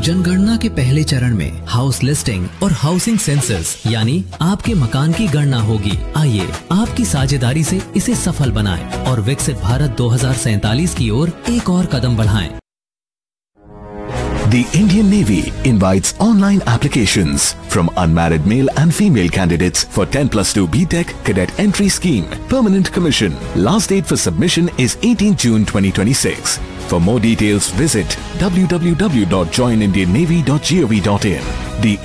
जनगणना के पहले चरण में हाउस लिस्टिंग और हाउसिंग सेंसस यानी आपके मकान की गणना होगी। आइए आपकी साझेदारी से इसे सफल बनाएं और विकसित भारत 2047 की ओर एक और कदम बढ़ाएं। The Indian Navy invites online applications from unmarried male and female candidates for 10+2 BTech Cadet Entry Scheme, Permanent Commission. Last date for submission is 18 June 2026. For more details, visit www.joinindiannavy.gov.in. The